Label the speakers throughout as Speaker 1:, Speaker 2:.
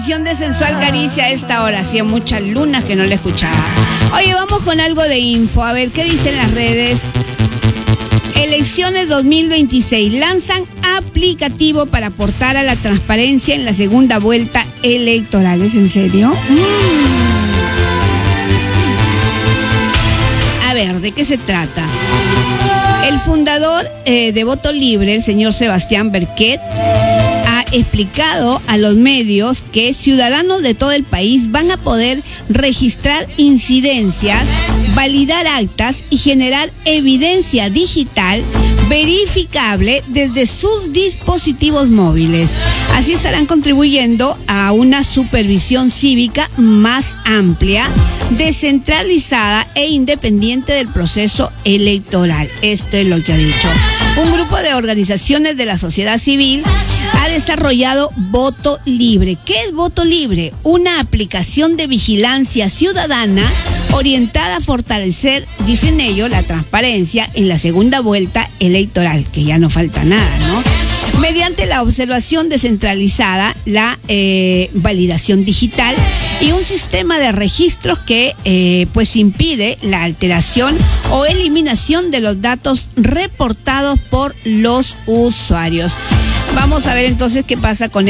Speaker 1: De Sensual Caricia a esta hora, hacía muchas lunas que no la escuchaba. Oye, vamos con algo de info, a ver qué dicen las redes. Elecciones 2026, lanzan aplicativo para aportar a la transparencia en la segunda vuelta electoral. ¿Es en serio? A ver, ¿de qué se trata? El fundador de Voto Libre, el señor Sebastián Berquet, ha explicado a los medios que ciudadanos de todo el país van a poder registrar incidencias, validar actas y generar evidencia digital verificable desde sus dispositivos móviles. Así estarán contribuyendo a una supervisión cívica más amplia, descentralizada e independiente del proceso electoral. Esto es lo que ha dicho. Un grupo de organizaciones de la sociedad civil ha desarrollado Voto Libre. ¿Qué es Voto Libre? Una aplicación de vigilancia ciudadana orientada a fortalecer, dicen ellos, la transparencia en la segunda vuelta electoral, que ya no falta nada, ¿no? Mediante la observación descentralizada, la validación digital y un sistema de registros que pues impide la alteración o eliminación de los datos reportados por los usuarios. Vamos a ver entonces qué pasa con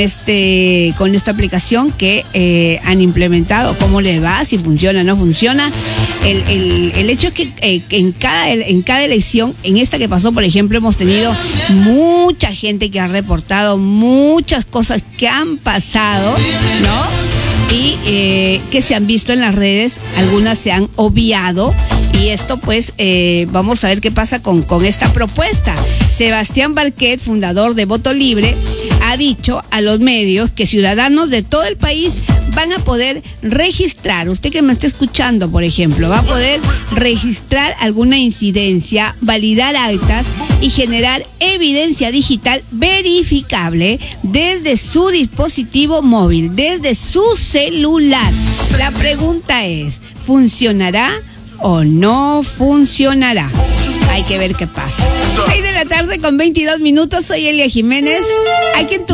Speaker 1: esta aplicación que han implementado, cómo les va, si funciona o no funciona. El hecho es que en cada elección, en esta que pasó, por ejemplo, hemos tenido mucha gente que ha reportado muchas cosas que han pasado, ¿no? Y que se han visto en las redes, algunas se han obviado. Y esto pues vamos a ver qué pasa con esta propuesta. Sebastián Berquet, fundador de Voto Libre, ha dicho a los medios que ciudadanos de todo el país van a poder registrar, usted que me está escuchando, por ejemplo, va a poder registrar alguna incidencia, validar actas y generar evidencia digital verificable desde su dispositivo móvil, desde su celular. La pregunta es, ¿funcionará o no funcionará? Hay que ver qué pasa. 6 de la tarde con 22 minutos, soy Elia Jiménez. Aquí en tu